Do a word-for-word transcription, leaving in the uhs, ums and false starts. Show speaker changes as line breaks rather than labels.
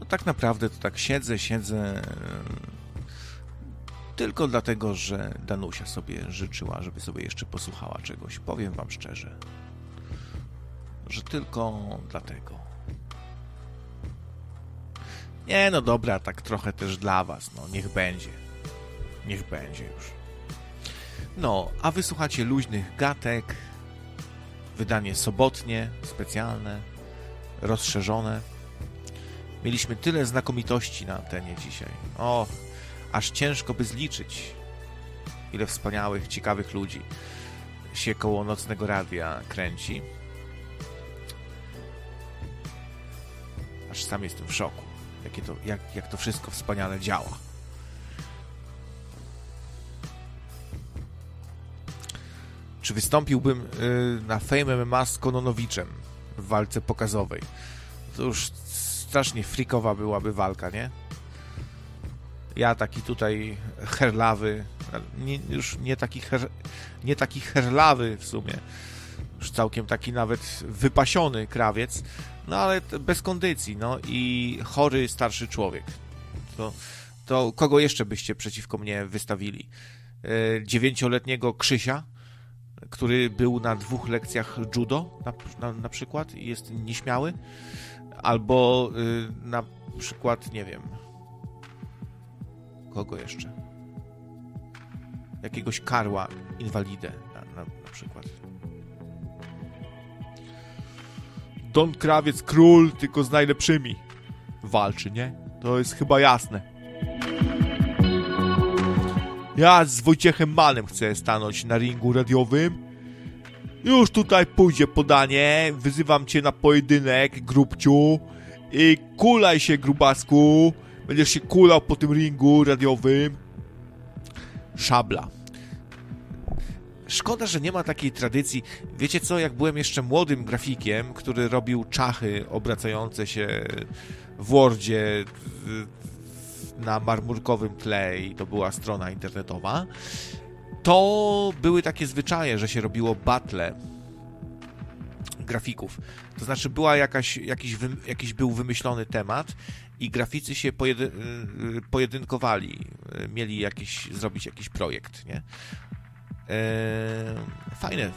tak naprawdę to tak siedzę, siedzę tylko dlatego, że Danusia sobie życzyła, żeby sobie jeszcze posłuchała czegoś. Powiem wam szczerze, że tylko dlatego. Nie, no dobra, tak trochę też dla was, no niech będzie. Niech będzie już. No, a wysłuchacie luźnych gatek, wydanie sobotnie, specjalne, rozszerzone. Mieliśmy tyle znakomitości na antenie dzisiaj. O, aż ciężko by zliczyć, ile wspaniałych, ciekawych ludzi się koło nocnego radia kręci. Aż sam jestem w szoku, jakie to, jak, jak to wszystko wspaniale działa. Czy wystąpiłbym y, na Fame M M A z Kononowiczem w walce pokazowej? To już strasznie frikowa byłaby walka, nie? Ja taki tutaj herlawy, nie, już nie taki, her, nie taki herlawy w sumie, już całkiem taki nawet wypasiony krawiec, no ale bez kondycji, no i chory starszy człowiek. To, to kogo jeszcze byście przeciwko mnie wystawili? Dziewięcioletniego Krzysia, który był na dwóch lekcjach judo na, na, na przykład i jest nieśmiały, albo y, na przykład, nie wiem, kogo jeszcze? Jakiegoś Karła inwalidę na, na, na przykład. Don Krawiec król, tylko z najlepszymi walczy, nie? To jest chyba jasne. Ja z Wojciechem Manem chcę stanąć na ringu radiowym. Już tutaj pójdzie podanie. Wyzywam cię na pojedynek, grubciu. I kulaj się, grubasku. Będziesz się kulał po tym ringu radiowym. Szabla. Szkoda, że nie ma takiej tradycji. Wiecie co, jak byłem jeszcze młodym grafikiem, który robił czachy obracające się w Wordzie na marmurkowym tle i to była strona internetowa, to były takie zwyczaje, że się robiło battle grafików. To znaczy była jakaś, jakiś, wy, jakiś był wymyślony temat i graficy się pojedy, pojedynkowali, mieli jakiś, zrobić jakiś projekt, nie? Eee, fajne,